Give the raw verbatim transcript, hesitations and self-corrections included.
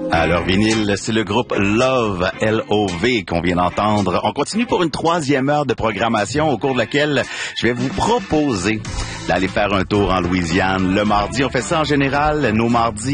Alors, vinyle, c'est le groupe Love, L O V, qu'on vient d'entendre. On continue pour une troisième heure de programmation au cours de laquelle je vais vous proposer d'aller faire un tour en Louisiane. Le mardi, on fait ça en général, nos mardis.